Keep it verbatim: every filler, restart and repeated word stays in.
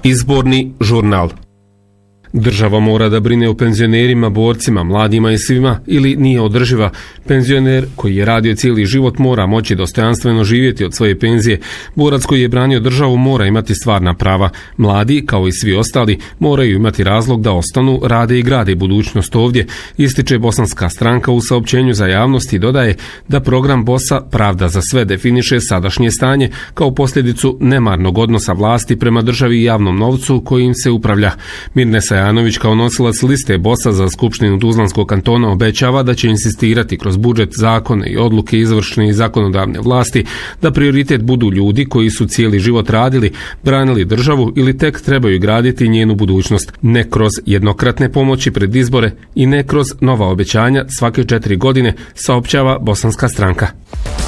Izborni žurnal. Država mora da brine o penzionerima, borcima, mladima i svima ili nije održiva. Penzioner koji je radio cijeli život mora moći dostojanstveno živjeti od svoje penzije. Borac koji je branio državu mora imati stvarna prava. Mladi, kao i svi ostali, moraju imati razlog da ostanu, rade i grade budućnost ovdje, ističe Bosanska stranka u saopćenju za javnost i dodaje da program BOS-a Pravda za sve definiše sadašnje stanje kao posljedicu nemarnog odnosa vlasti prema državi i javnom novcu kojim se upravlja. Mirnesa Janović kao nosilac liste BOS-a za Skupštinu Tuzlanskog kantona obećava da će insistirati kroz budžet, zakone i odluke izvršne i zakonodavne vlasti da prioritet budu ljudi koji su cijeli život radili, branili državu ili tek trebaju graditi njenu budućnost, ne kroz jednokratne pomoći pred izbore i ne kroz nova obećanja svake četiri godine, saopćava Bosanska stranka.